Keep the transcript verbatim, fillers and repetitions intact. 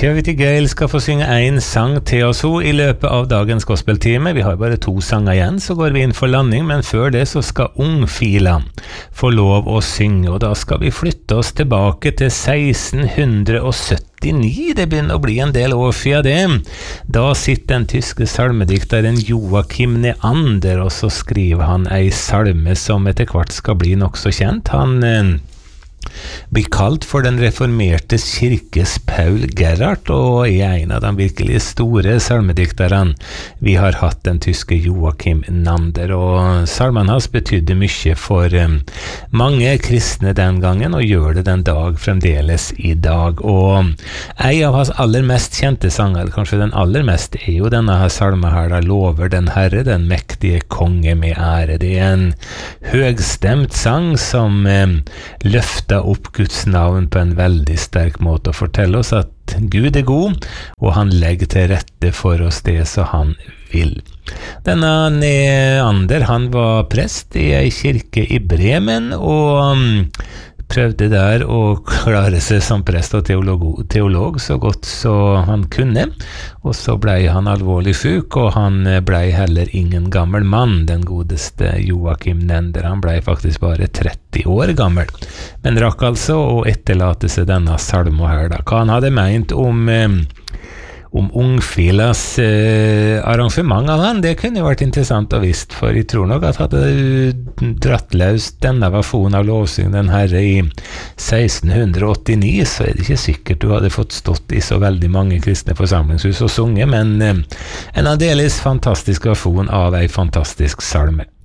Charity Gale skal få synge en sang til oss i løpet av dagens gospeltime. Vi har bare to sanger igjen, så går vi inn for landing, men før det så skal Ungfila få lov å synge, og da skal vi flytte oss tilbake til seksten syttini. Det begynner å bli en del år siden det. Da sitter den tyske salmedikteren Joachim Neander, og så skriver han ei salme som etter hvert skal bli nok så kjent. Han eh, blir kalt for den reformerte kirkes Paul Gerhardt, og er en av de virkelig store salmedikterne vi har hatt, den tyske Joachim Neander, og salmen hans betydde mye for um, mange kristne den gangen, og gjør det den dag fremdeles i dag. Og en av hans aller mest kjente sanger, kanskje den aller mest, er jo denne her salmen her, da lover den Herre, den mektige konge med ære. Det er en høgstemt sang som um, løfter opp Guds navn på en veldig sterk måte og forteller oss at Gud er god, og han legger til rette for oss det så han vil. Denne Neander, han var prest i ei kirke i Bremen, og um, prøvde der å klare seg som prest og teolog, teolog så godt så han kunne, og så ble han alvorlig syk, og han ble heller ingen gammel mann, den godeste Joachim Neander. Han ble faktisk bare tretti år gammel, men rakk altså å etterlate seg denne salmen her da. Hva han hadde meint om eh, om Ungfilas eh, arrangement av han, det kunne jo vært interessant å visst, for jeg tror nok at hadde du dratt løst denne versjonen av lovsyn den Herre i seksten åttini, så er det ikke sikkert du hadde fått stått i så veldig mange kristne forsamlingshus og sunge, men eh, en aldeles fantastisk versjon av ei fantastisk salme.